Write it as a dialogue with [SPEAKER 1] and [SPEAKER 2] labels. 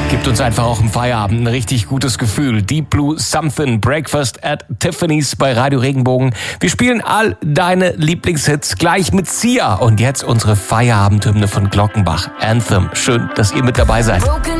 [SPEAKER 1] Gibt uns einfach auch im Feierabend ein richtig gutes Gefühl. Deep Blue Something, Breakfast at Tiffany's bei Radio Regenbogen. Wir spielen all deine Lieblingshits gleich mit Sia. Und jetzt unsere Feierabendhymne von Glockenbach, Anthem. Schön, dass ihr mit dabei seid.